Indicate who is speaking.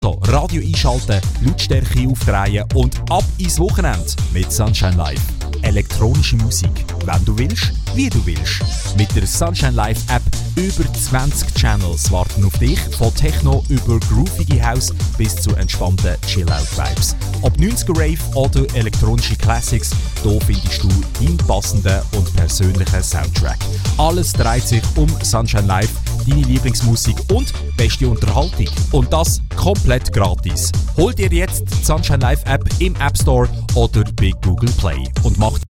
Speaker 1: Also Radio einschalten, Lautstärke aufdrehen und ab ins Wochenende mit Sunshine Live. Elektronische Musik, wenn du willst, wie du willst. Mit der Sunshine Live App über 20 Channels warten auf dich, von Techno über groovige House bis zu entspannten Chill-Out-Vibes. Ob 90er Rave oder elektronische Classics, hier findest du deinen passenden und persönlichen Soundtrack. Alles dreht sich um Sunshine Live, deine Lieblingsmusik und beste Unterhaltung. Und das komplett gratis. Hol dir jetzt die Sunshine Live App im App Store oder bei Google Play und mach